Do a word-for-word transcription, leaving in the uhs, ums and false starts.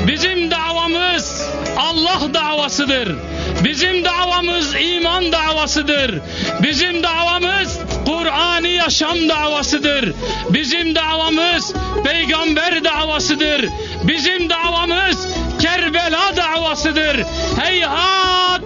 Bizim davamız Allah davasıdır. Bizim davamız iman davasıdır. Bizim davamız Kur'an-ı yaşam davasıdır. Bizim davamız peygamber davasıdır. Bizim davamız Kerbela davasıdır. Heyhat